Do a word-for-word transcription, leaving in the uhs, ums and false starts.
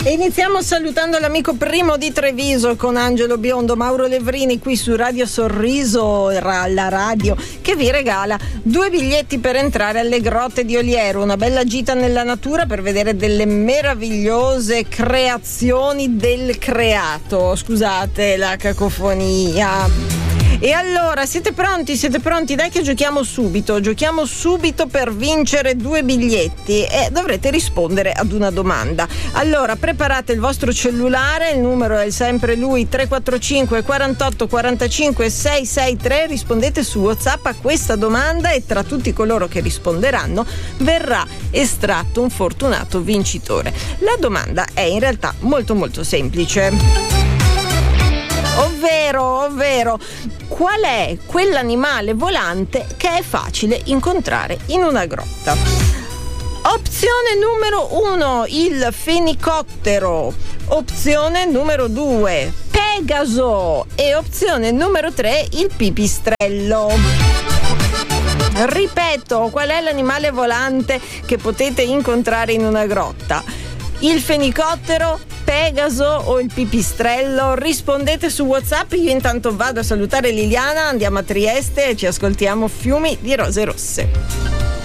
E iniziamo salutando l'amico Primo di Treviso con Angelo Biondo, Mauro Levrini qui su Radio Sorriso, la radio, che vi regala due biglietti per entrare alle grotte di Oliero, una bella gita nella natura per vedere delle meravigliose creazioni del creato. Scusate la cacofonia. E allora, siete pronti? Siete pronti? Dai che giochiamo subito, giochiamo subito per vincere due biglietti e dovrete rispondere ad una domanda. Allora, preparate il vostro cellulare, il numero è sempre lui, tre quattro cinque quarantotto quarantacinque sei sei tre, rispondete su WhatsApp a questa domanda e tra tutti coloro che risponderanno verrà estratto un fortunato vincitore. La domanda è in realtà molto molto semplice. Ovvero, ovvero, qual è quell'animale volante che è facile incontrare in una grotta? Opzione numero uno, il fenicottero. Opzione numero due, Pegaso. E opzione numero tre, il pipistrello. Ripeto, qual è l'animale volante che potete incontrare in una grotta? Il fenicottero, Pegaso o il pipistrello? Rispondete su WhatsApp. Io intanto vado a salutare Liliana, andiamo a Trieste e ci ascoltiamo Fiumi di rose rosse.